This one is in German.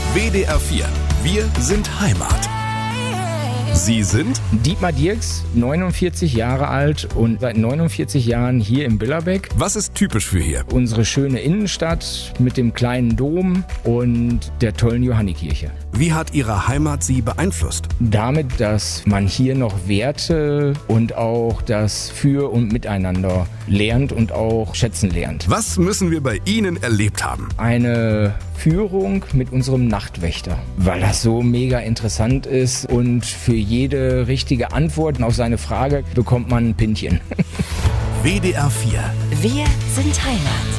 WDR 4. Wir sind Heimat. Sie sind Dietmar Dirks, 49 Jahre alt und seit 49 Jahren hier in Billerbeck. Was ist typisch für hier? Unsere schöne Innenstadt mit dem kleinen Dom und der tollen Johannikirche. Wie hat Ihre Heimat Sie beeinflusst? Damit, dass man hier noch Werte und auch das Für- und Miteinander lernt und auch schätzen lernt. Was müssen wir bei Ihnen erlebt haben? Eine Führung mit unserem Nachtwächter, weil das so mega interessant ist und für jede richtige Antwort auf seine Frage bekommt man ein Pintchen. WDR 4. Wir sind Heimat.